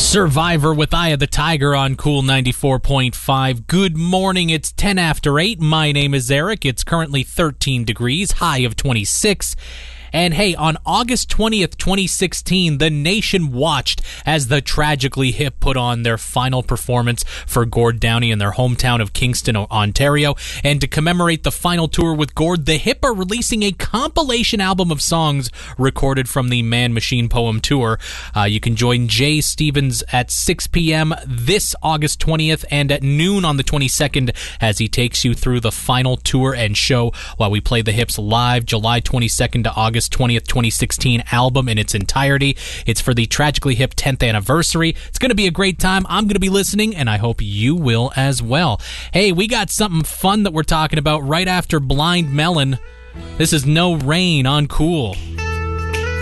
Survivor with Eye of the Tiger on Cool 94.5. Good morning, it's 10 after 8. My name is Eric. It's currently 13 degrees, high of 26. And hey, on August 20th, 2016, the nation watched as the Tragically Hip put on their final performance for Gord Downie in their hometown of Kingston, Ontario. And to commemorate the final tour with Gord, the Hip are releasing a compilation album of songs recorded from the Man Machine Poem Tour. You can join Jay Stevens at 6 p.m. this August 20th and at noon on the 22nd as he takes you through the final tour and show while we play the Hip's live July 22nd to August 20th, 2016 album in its entirety. It's for the Tragically Hip 10th anniversary. It's going to be a great time. I'm going to be listening, and I hope you will as well. Hey, we got something fun that we're talking about right after Blind Melon. This is No Rain on Cool.